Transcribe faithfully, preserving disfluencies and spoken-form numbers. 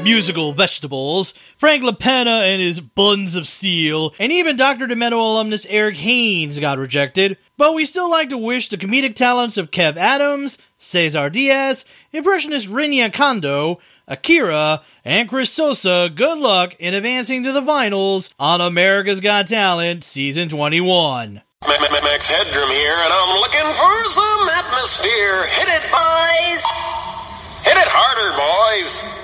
musical vegetables, Frank LaPena and his buns of steel, and even Doctor Demento alumnus Eric Haynes got rejected. But we still like to wish the comedic talents of Kev Adams, Cesar Diaz, impressionist Rinya Kondo, Akira, and Chris Sosa good luck in advancing to the finals on America's Got Talent Season twenty-one. Max Headroom here, and I'm looking for some atmosphere. Hit it, boys! Hit it harder, boys!